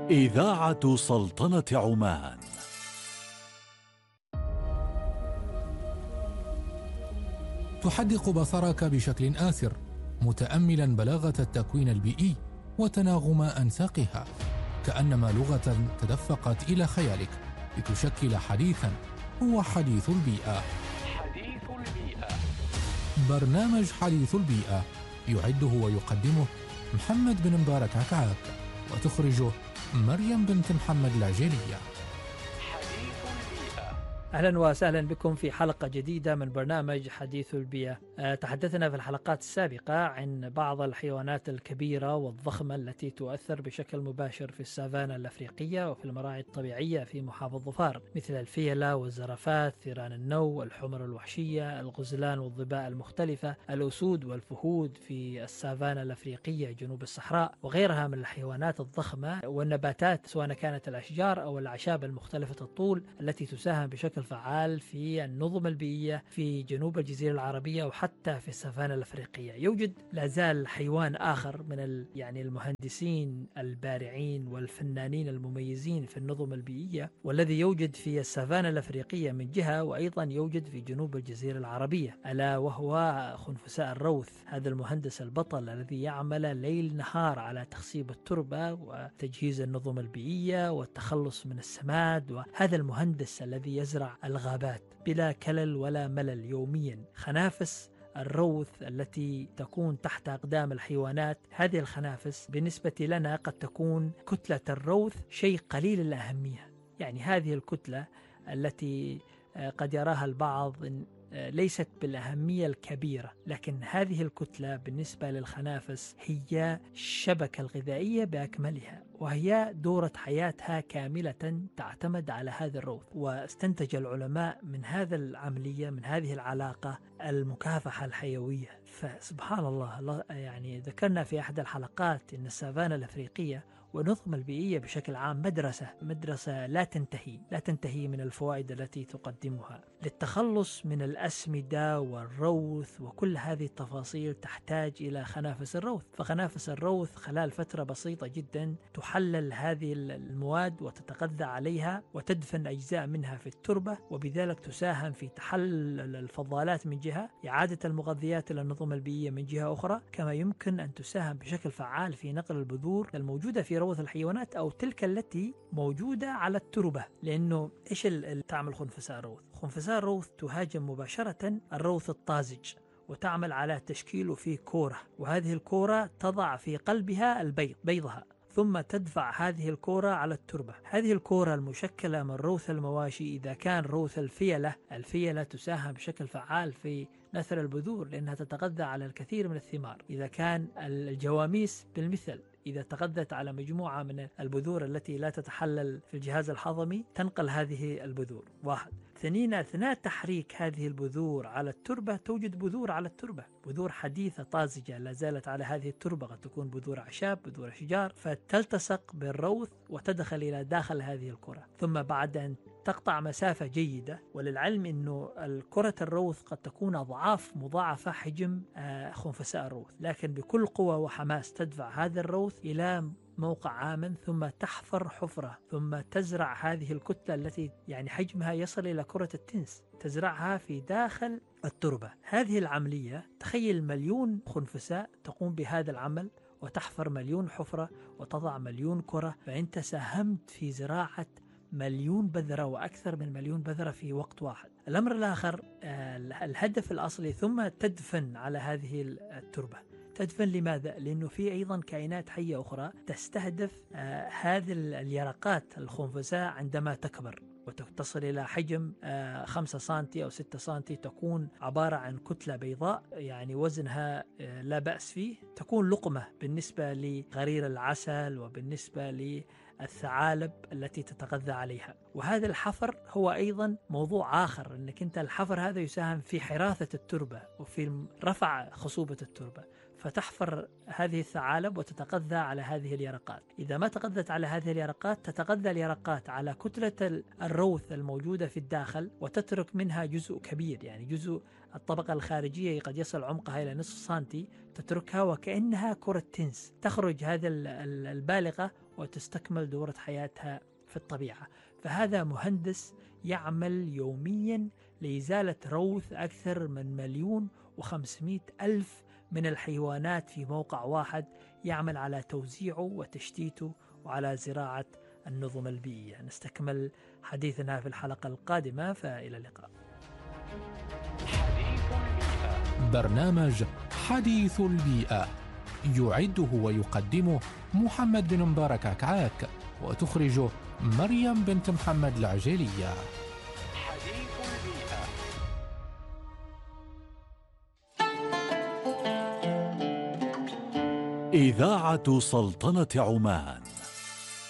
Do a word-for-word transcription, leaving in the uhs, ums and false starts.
إذاعة سلطنة عمان. تحدق بصرك بشكل آسر متأملا بلاغة التكوين البيئي وتناغم أنساقها، كأنما لغة تدفقت إلى خيالك لتشكل حديثا هو حديث البيئة. حديث البيئة، برنامج حديث البيئة يعده ويقدمه محمد بن مبارك عكعاك، وتخرجه مريم بنت محمد العجيلية. حديث البيئة. أهلا وسهلا بكم في حلقة جديدة من برنامج حديث البيئة. أه تحدثنا في الحلقات السابقة عن بعض الحيوانات الكبيرة والضخمة التي تؤثر بشكل مباشر في السافانا الأفريقية وفي المراعي الطبيعية في محافظة ظفار، مثل الفيلة والزرافات، ثيران النو، الحمر الوحشية، الغزلان والظباء المختلفة، الأسود والفهود في السافانا الأفريقية جنوب الصحراء، وغيرها من الحيوانات الضخمة، والنباتات سواء كانت الأشجار أو الأعشاب المختلفة الطول التي تساهم بشكل فعال في النظم البيئية في جنوب الجزيرة العربية وحتى في السافانا الأفريقية. يوجد لا زال حيوان آخر من ال... يعني المهندسين البارعين والفنانين المميزين في النظم البيئية، والذي يوجد في السافانا الأفريقية من جهة، وأيضا يوجد في جنوب الجزيرة العربية، ألا وهو خنفساء الروث. هذا المهندس البطل الذي يعمل ليل نهار على تخصيب التربة وتجهيز النظم البيئية والتخلص من السماد، وهذا المهندس الذي يزرع الغابات بلا كلل ولا ملل يوميا. خنافس الروث التي تكون تحت أقدام الحيوانات، هذه الخنافس بالنسبة لنا قد تكون كتلة الروث شيء قليل الأهمية. يعني هذه الكتلة التي قد يراها البعض ليست بالأهمية الكبيرة، لكن هذه الكتلة بالنسبة للخنافس هي الشبكة الغذائية بأكملها، وهي دورة حياتها كاملة تعتمد على هذا الروث. واستنتج العلماء من هذا العملية، من هذه العلاقة، المكافحة الحيوية. فسبحان الله، يعني ذكرنا في أحد الحلقات أن السافانا الأفريقية والنظم البيئية بشكل عام مدرسة مدرسة لا تنتهي لا تنتهي من الفوائد التي تقدمها. للتخلص من الأسمدة والروث وكل هذه التفاصيل تحتاج إلى خنافس الروث. فخنافس الروث خلال فترة بسيطة جدا تحلل هذه المواد وتتغذى عليها وتدفن أجزاء منها في التربة، وبذلك تساهم في تحلل الفضلات من جهة، إعادة المغذيات إلى النظم البيئية من جهة أخرى، كما يمكن أن تساهم بشكل فعال في نقل البذور الموجودة في روث الحيوانات أو تلك التي موجودة على التربة. لأنه إيش اللي تعمل خنفساء الروث؟ خنفساء الروث تهاجم مباشرة الروث الطازج وتعمل على تشكيله في كورة، وهذه الكورة تضع في قلبها البيض بيضها، ثم تدفع هذه الكورة على التربة. هذه الكورة المشكلة من روث المواشي، إذا كان روث الفيلة الفيلة تساهم بشكل فعال في نثر البذور لأنها تتغذى على الكثير من الثمار. إذا كان الجواميس بالمثل، إذا تغذت على مجموعة من البذور التي لا تتحلل في الجهاز الهضمي تنقل هذه البذور. واحد. ثانيا، أثناء تحريك هذه البذور على التربة توجد بذور على التربة، بذور حديثة طازجة لا زالت على هذه التربة، قد تكون بذور أعشاب، بذور أشجار، فتلتصق بالروث وتدخل إلى داخل هذه الكرة. ثم بعد أن تقطع مسافة جيدة، وللعلم أنه الكرة الروث قد تكون أضعاف مضاعفة حجم خنفساء الروث، لكن بكل قوة وحماس تدفع هذا الروث إلى موقع آمن، ثم تحفر حفرة، ثم تزرع هذه الكتلة التي يعني حجمها يصل إلى كرة التنس، تزرعها في داخل التربة. هذه العملية، تخيل مليون خنفساء تقوم بهذا العمل وتحفر مليون حفرة وتضع مليون كرة، فأنت ساهمت في زراعة مليون بذرة وأكثر من مليون بذرة في وقت واحد. الأمر الآخر، الهدف الأصلي، ثم تدفن على هذه التربة. تدفن لماذا؟ لأنه في أيضا كائنات حية أخرى تستهدف آه هذه اليرقات الخنفساء عندما تكبر وتصل إلى حجم آه خمسة سنتي أو ستة سنتي، تكون عبارة عن كتلة بيضاء يعني وزنها آه لا بأس فيه، تكون لقمة بالنسبة لغرير العسل وبالنسبة للثعالب التي تتغذى عليها. وهذا الحفر هو أيضا موضوع آخر، أنك أنت الحفر هذا يساهم في حراثة التربة وفي رفع خصوبة التربة، فتحفر هذه الثعالب وتتغذى على هذه اليرقات. إذا ما تغذت على هذه اليرقات، تتغذى اليرقات على كتلة الروث الموجودة في الداخل وتترك منها جزء كبير، يعني جزء الطبقة الخارجية قد يصل عمقها إلى نصف سنتي، تتركها وكأنها كرة تنس. تخرج هذه البالغة وتستكمل دورة حياتها في الطبيعة. فهذا مهندس يعمل يوميا لإزالة روث أكثر من مليون وخمسمائة ألف من الحيوانات في موقع واحد، يعمل على توزيعه وتشتيته وعلى زراعة النظم البيئية. نستكمل حديثنا في الحلقة القادمة، فإلى اللقاء. حديث البيئة. برنامج حديث البيئة يعده ويقدمه محمد بن مبارك عكعاك، وتخرجه مريم بنت محمد العجيلية. حديث البيئة. إذاعة سلطنة عمان.